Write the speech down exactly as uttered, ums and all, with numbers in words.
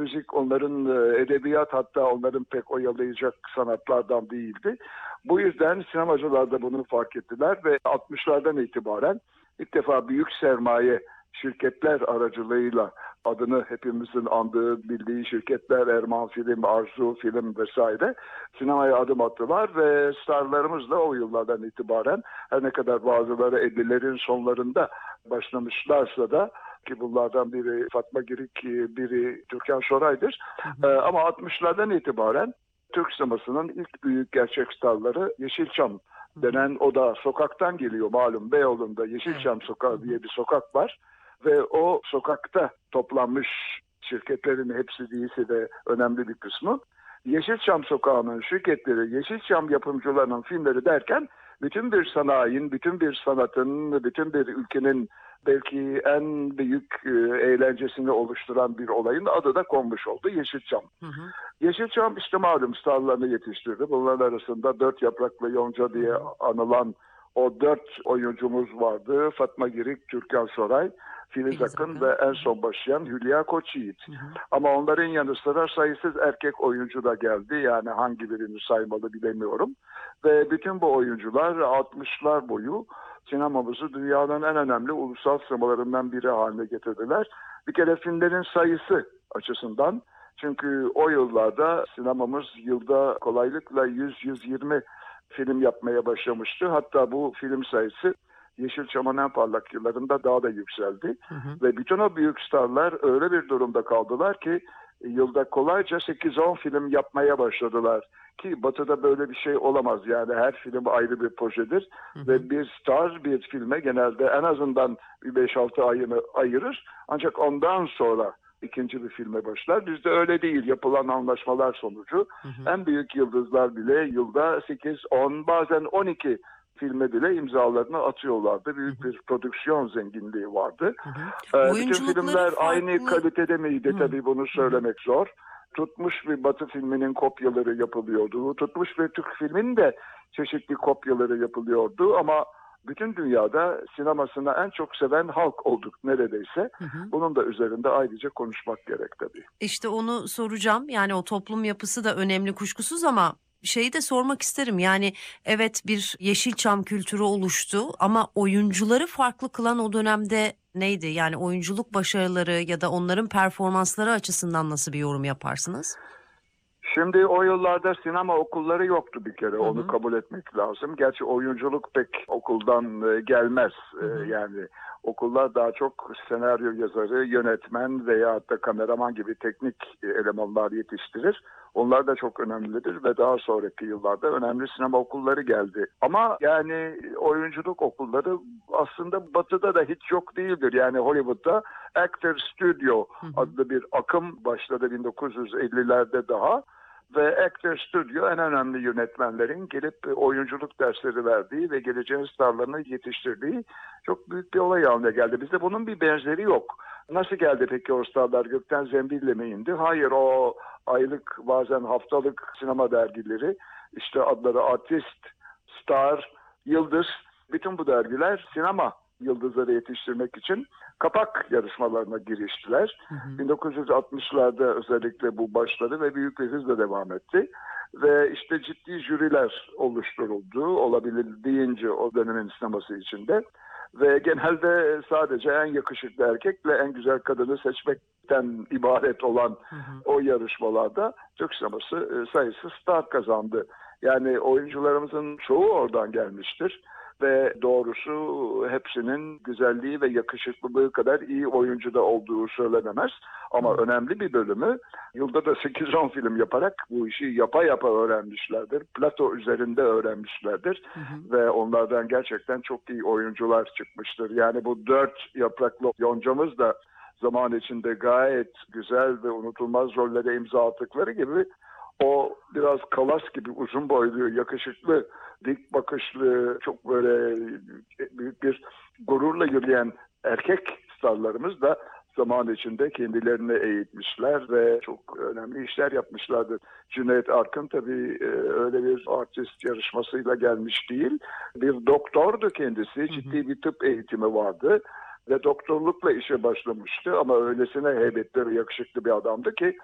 müzik onların, e, edebiyat hatta onların pek oyalayacak sanatlardan değildi. Bu yüzden sinemacılar da bunu fark ettiler ve altmışlardan itibaren ilk defa büyük sermaye şirketler aracılığıyla adını hepimizin andığı, bildiği şirketler Erman Film, Arzu Film vesaire sinemaya adım attılar ve starlarımız da o yıllardan itibaren her ne kadar bazıları ellilerin sonlarında başlamışlarsa da ki bunlardan biri Fatma Girik, biri Türkan Şoray'dır. Hı Ee, hı. ama altmışlardan itibaren Türk sinemasının ilk büyük gerçek starları Yeşilçam Hı hı. denen, o da sokaktan geliyor malum, Beyoğlu'nda Evet. Yeşilçam Hı Sokağı hı. diye bir sokak var. Ve o sokakta toplanmış şirketlerin hepsi değilse de önemli bir kısmı Yeşilçam Sokağı'nın şirketleri, Yeşilçam yapımcılarının filmleri derken bütün bir sanayinin, bütün bir sanatın, bütün bir ülkenin belki en büyük e, eğlencesini oluşturan bir olayın adı da konmuş oldu, Yeşilçam. Hı hı. Yeşilçam işte malum starlarını yetiştirdi. Bunların arasında Dört Yapraklı Yonca Hı diye hı. anılan o dört oyuncumuz vardı. Fatma Girik, Türkan Şoray, Filiz Filiz Akın ve Akın. en Hı hı. son başlayan Hülya Koçyiğit. Hı hı. Ama onların yanı sıra sayısız erkek oyuncu da geldi. Yani hangi birini saymalı bilemiyorum. Ve bütün bu oyuncular altmışlar boyu sinemamızı dünyanın en önemli ulusal sinemalarından biri haline getirdiler. Bir kere filmlerin sayısı açısından, çünkü o yıllarda sinemamız yılda kolaylıkla yüz yüz yirmi film yapmaya başlamıştı. Hatta bu film sayısı Yeşilçam'ın en parlak yıllarında daha da yükseldi. Hı hı. Ve bütün o büyük starlar öyle bir durumda kaldılar ki yılda kolayca sekiz on film yapmaya başladılar. Ki Batı'da böyle bir şey olamaz. Yani her film ayrı bir projedir. Hı hı. Ve bir star bir filme genelde en azından beş altı ayını ayırır. Ancak ondan sonra ikinci bir filme başlar. Bizde öyle değil. Yapılan anlaşmalar sonucu Hı hı. en büyük yıldızlar bile yılda sekiz on, bazen on iki filme bile imzalarını atıyorlardı. Hı Büyük hı. bir prodüksiyon zenginliği vardı. Hı hı. Ee, bütün Oyunculukları filmler aynı farklı. kalitede miydi, Hı. tabii bunu Hı hı. söylemek zor. Tutmuş bir Batı filminin kopyaları yapılıyordu. Tutmuş bir Türk filminin de çeşitli kopyaları yapılıyordu ama bütün dünyada sinemasını en çok seven halk olduk neredeyse. Hı hı. Bunun da üzerinde ayrıca konuşmak gerek tabii. İşte onu soracağım. Yani o toplum yapısı da önemli kuşkusuz ama şeyi de sormak isterim. Yani evet, bir Yeşilçam kültürü oluştu ama oyuncuları farklı kılan o dönemde neydi? Yani oyunculuk başarıları ya da onların performansları açısından nasıl bir yorum yaparsınız? Şimdi o yıllarda sinema okulları yoktu bir kere, Hı onu hı. kabul etmek lazım. Gerçi oyunculuk pek okuldan e, gelmez. Hı E, hı. yani okullar daha çok senaryo yazarı, yönetmen veya da kameraman gibi teknik e, elemanlar yetiştirir. Onlar da çok önemlidir ve daha sonraki yıllarda önemli sinema okulları geldi. Ama yani oyunculuk okulları aslında Batı'da da hiç yok değildir. Yani Hollywood'da Actor Studio Hı hı. adlı bir akım başladı bin dokuz yüz ellilerde daha. Ve Actor Studio en önemli yönetmenlerin gelip oyunculuk dersleri verdiği ve geleceğin starlarını yetiştirdiği çok büyük bir olay haline geldi. Bizde bunun bir benzeri yok. Nasıl geldi peki o starlar? Gökten zembille mi indi? Hayır, o aylık bazen haftalık sinema dergileri, işte adları Artist, Star, Yıldız, bütün bu dergiler sinema yıldızları yetiştirmek için kapak yarışmalarına giriştiler. Hı hı. bin dokuz yüz altmışlarda özellikle bu başladı ve büyük bir hızla devam etti. Ve işte ciddi jüriler oluşturuldu, olabildiğince o dönemin sineması içinde. Ve genelde sadece en yakışıklı erkekle en güzel kadını seçmekten ibaret olan Hı hı. o yarışmalarda Türk sineması e, sayısı star kazandı. Yani oyuncularımızın çoğu oradan gelmiştir. Ve doğrusu hepsinin güzelliği ve yakışıklılığı kadar iyi oyuncu da olduğu söylenemez. Hı Ama hı. önemli bir bölümü yılda da sekiz on film yaparak bu işi yapa yapa öğrenmişlerdir. Plato üzerinde öğrenmişlerdir. Hı hı. Ve onlardan gerçekten çok iyi oyuncular çıkmıştır. Yani bu dört yapraklı yoncamız da zaman içinde gayet güzel ve unutulmaz rollere imza attıkları gibi o biraz kalas gibi uzun boylu, yakışıklı, dik bakışlı, çok böyle büyük bir gururla yürüyen erkek starlarımız da zaman içinde kendilerini eğitmişler ve çok önemli işler yapmışlardır. Cüneyt Arkın tabii e, öyle bir artist yarışmasıyla gelmiş değil. Bir doktordu kendisi, Hı hı. ciddi bir tıp eğitimi vardı. Ve doktorlukla işe başlamıştı ama öylesine heybetli ve yakışıklı bir adamdı ki